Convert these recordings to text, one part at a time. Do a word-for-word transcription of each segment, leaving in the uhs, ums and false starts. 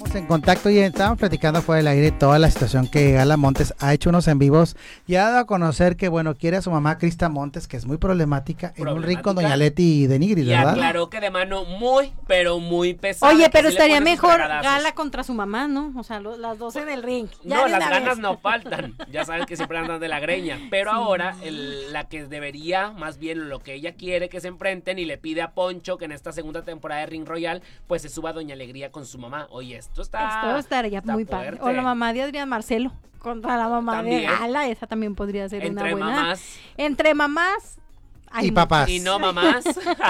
Montes en contacto y estábamos platicando fuera del aire toda la situación que Gala Montes ha hecho unos en vivos y ha dado a conocer que, bueno, quiere a su mamá Crista Montes, que es muy problemática, en un ring con Doña Leti de Nigris, y ¿verdad? aclaró que de mano muy, pero muy pesada. Oye, pero sí estaría mejor Gala contra su mamá, ¿no? O sea, lo, las dos en el ring. Ya no, de las una ganas vez. no faltan. Ya saben que siempre andan de la greña. Pero sí. ahora, el, la que debería, más bien lo que ella quiere que se enfrenten y le pide a Poncho que en esta segunda temporada de Ring Royal, pues se suba Doña Alegría con su mamá. Oye, esto está. Esto estaría está muy fuerte. Padre. O la mamá de Adrián Marcelo contra la mamá también. de Gala. Esa también podría ser Entre una buena. Mamás. Entre mamás. Ay, y papás. Y no mamás.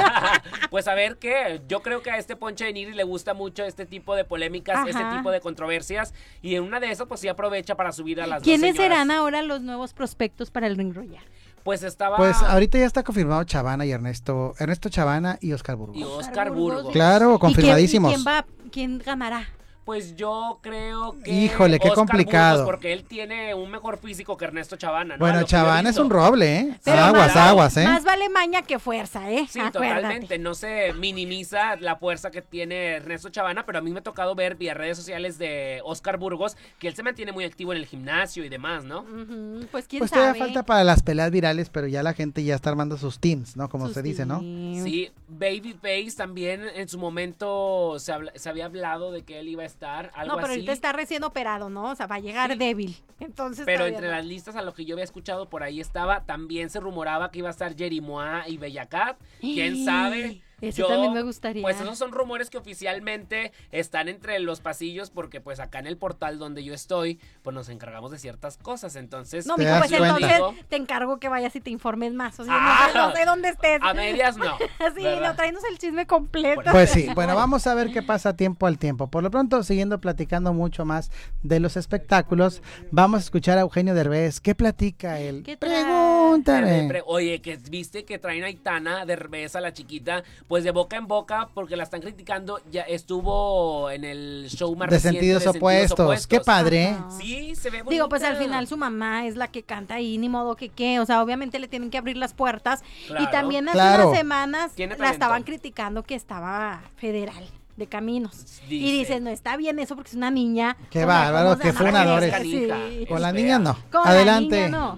Pues a ver qué. Yo creo que a este Poncho de Nigris le gusta mucho este tipo de polémicas, Ajá. este tipo de controversias. Y en una de esas, pues sí aprovecha para subir a las ¿Quiénes dos serán ahora los nuevos prospectos para el Ring Royal? Pues estaba. Pues ahorita ya está confirmado Chavana y Ernesto. Ernesto Chavana y Oscar Burgos. Y Oscar Burgos. Claro, confirmadísimos. ¿Y quién, y quién va? ¿Quién ganará? Pues yo creo que Híjole, qué Oscar complicado. Burgos, porque él tiene un mejor físico que Ernesto Chavana, ¿no? Bueno, Chavana es un roble, ¿eh? Pero aguas, más, aguas, ¿eh? Más vale maña que fuerza, ¿eh? Sí, Acuérdate. totalmente. No se minimiza la fuerza que tiene Ernesto Chavana, pero a mí me ha tocado ver vía redes sociales de Oscar Burgos que él se mantiene muy activo en el gimnasio y demás, ¿no? Uh-huh. Pues quién pues sabe. todavía falta para las peleas virales, pero ya la gente ya está armando sus teams, ¿no? Como sus se dice, ¿no? Sí, Babyface también en su momento se, habla, se había hablado de que él iba a estar, algo No, pero así. ahorita está recién operado, ¿no? O sea, va a llegar sí. débil. Entonces, pero entre no. las listas, a lo que yo había escuchado por ahí estaba, también se rumoraba que iba a estar Jerry Mois y Bella Cat. ¿Quién sabe? Eso yo, también me gustaría. Pues esos son rumores que oficialmente están entre los pasillos porque pues acá en el portal donde yo estoy, pues nos encargamos de ciertas cosas, entonces... No, mijo, pues entonces digo, te encargo que vayas y te informes más, o sea, ah, no, sé, no sé dónde estés. A medias no. Sí, no, tráenos el chisme completo. Pues sí, bueno, vamos a ver qué pasa tiempo al tiempo. Por lo pronto, siguiendo platicando mucho más de los espectáculos, vamos a escuchar a Eugenio Derbez. ¿Qué platica él? ¿Qué Pregúntame. Pre Oye, que viste que traen a Aitana Derbez, a la chiquita, pues de boca en boca, porque la están criticando, ya estuvo en el show más de reciente sentidos, de opuestos. sentidos opuestos. Qué padre. Ajá. Sí, se ve bonita. Digo, pues al final su mamá es la que canta ahí, ni modo que qué, o sea, obviamente le tienen que abrir las puertas. Claro. Y también hace claro. unas semanas la estaban criticando que estaba federal de caminos. Dice. Y dices, no está bien eso porque es una niña. Qué bárbaro, que fue una Lores. Sí. Con la niña no. Con Adelante. La niña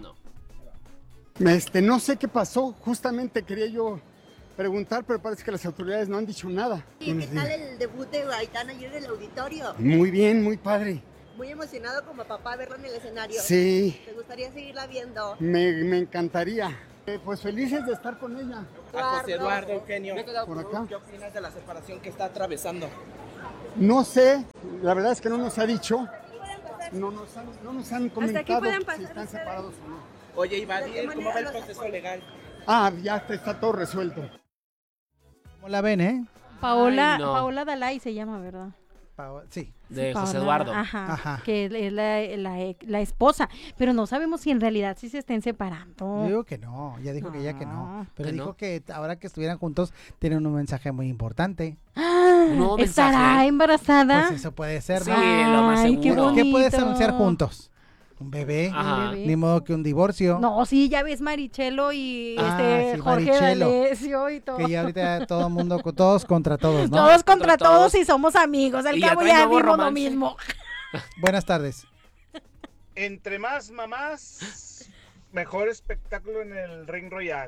no. Este, no sé qué pasó, justamente quería yo preguntar, pero parece que las autoridades no han dicho nada. ¿Y qué tal el debut de Aitana ayer en el auditorio? Muy bien, muy padre. Muy emocionado como papá verla en el escenario. Sí. ¿Te gustaría seguirla viendo? Me, me encantaría. Eh, pues felices de estar con ella. A José Eduardo, Eugenio, por acá. ¿Qué opinas de la separación que está atravesando? No sé, la verdad es que no nos ha dicho, no nos han, no nos han comentado si están separados o no. Oye, Ibadir, ¿cómo va el proceso legal? Ah, ya está, está todo resuelto. ¿Cómo la ven, eh? Paola, Ay, no. Paola Dalai se llama, ¿verdad? Pa sí. De sí, José Paola, Eduardo. Ajá, Ajá. que es la, la, la esposa, pero no sabemos si en realidad sí se estén separando. Yo digo que no, ya dijo no. que ella que no, pero ¿Que dijo no? que ahora que estuvieran juntos tienen un mensaje muy importante. Ah, ¿estará embarazada? Pues eso puede ser, Sí, ¿no? lo más Ay, qué seguro. ¿Qué puedes bonito. anunciar juntos? Un bebé, Ajá. Un bebé. ni modo que un divorcio. No, sí, ya ves Marichelo y Ah, este sí, Jorge Marichelo. D'Alessio y todo. Que ya ahorita todo el mundo, todos contra todos, ¿no? Todos contra, Contra todos. todos y somos amigos. Al Y ya cabo trae ya nuevo vimos lo romance. mismo. Buenas tardes. Entre más mamás, mejor espectáculo en el Ring Royal.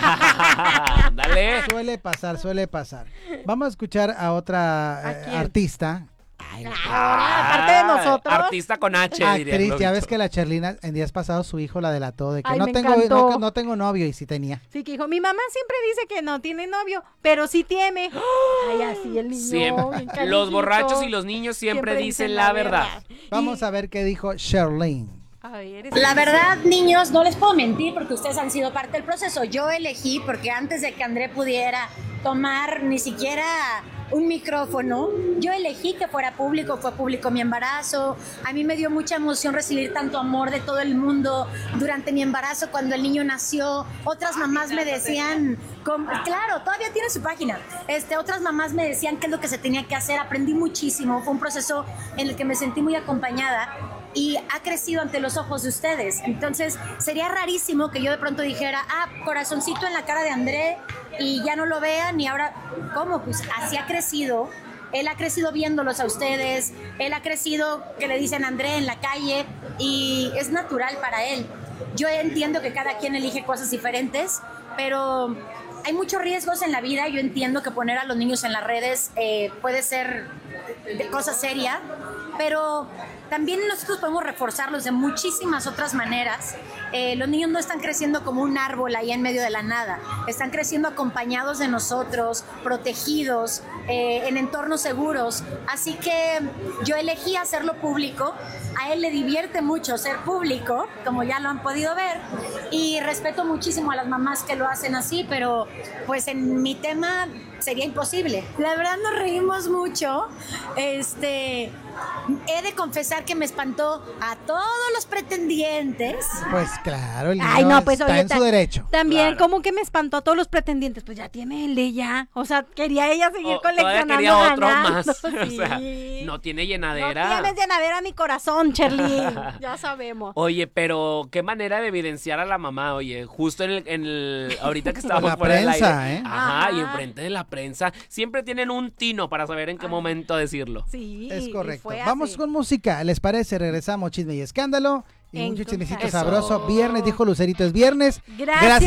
Dale. Suele pasar, suele pasar. Vamos a escuchar a otra ¿A eh, quién? artista. Ahora, aparte de nosotros. Artista con H, diría Actriz, ya Globito. ves que la Cherlina en días pasados su hijo la delató de que Ay, no me tengo encantó. no, no tengo novio y sí tenía. Sí, que dijo, mi mamá siempre dice que no tiene novio, pero sí tiene. Ay, así el niño. Siempre. bien Los calientito. borrachos y los niños siempre, dicen la verdad. Vamos a ver qué dijo Sherlyn. A ver, La verdad, niños, no les puedo mentir porque ustedes han sido parte del proceso. Yo elegí porque antes de que André pudiera tomar ni siquiera un micrófono, yo elegí que fuera público, fue público mi embarazo. A mí me dio mucha emoción recibir tanto amor de todo el mundo durante mi embarazo cuando el niño nació. Otras mamás me decían, con, claro, todavía tiene su página. Este, otras mamás me decían qué es lo que se tenía que hacer. Aprendí muchísimo, fue un proceso en el que me sentí muy acompañada y ha crecido ante los ojos de ustedes. Entonces, sería rarísimo que yo de pronto dijera, ah, corazoncito en la cara de André y ya no lo vean y ahora, ¿cómo? Pues así ha crecido él ha crecido viéndolos a ustedes, él ha crecido que le dicen André en la calle y es natural para él. Yo entiendo que cada quien elige cosas diferentes, pero hay muchos riesgos en la vida. Yo entiendo que poner a los niños en las redes eh, puede ser de cosa seria, pero también nosotros podemos reforzarlos de muchísimas otras maneras. Eh, los niños no están creciendo como un árbol ahí en medio de la nada, están creciendo acompañados de nosotros, protegidos, eh, en entornos seguros. Así que yo elegí hacerlo público. A él le divierte mucho ser público, como ya lo han podido ver, y respeto muchísimo a las mamás que lo hacen así, pero pues en mi tema sería imposible. La verdad nos reímos mucho. Este, he de confesar que me espantó a todos los pretendientes. Pues claro, el niño Ay, no, pues, está oye, en su ta- derecho. También, Claro. como que me espantó a todos los pretendientes. Pues ya tiene el de ya. O sea, quería ella seguir O- todavía coleccionando. quería otro ganando. más. O sea, Sí. no tiene No llenadera. tienes llenadera mi corazón, Cherlyn. Ya sabemos. Oye, pero qué manera de evidenciar a la mamá, oye, justo en el, en el ahorita que estábamos La fuera del prensa, aire. ¿eh? Ajá, y Ajá. enfrente de la prensa, siempre tienen un tino para saber en qué momento decirlo. Sí. Es y correcto. fue Vamos así. con música, ¿les parece? Regresamos, chisme y escándalo. Y En mucho chismecito Contact. sabroso. Viernes, dijo Lucerito, es viernes. Gracias.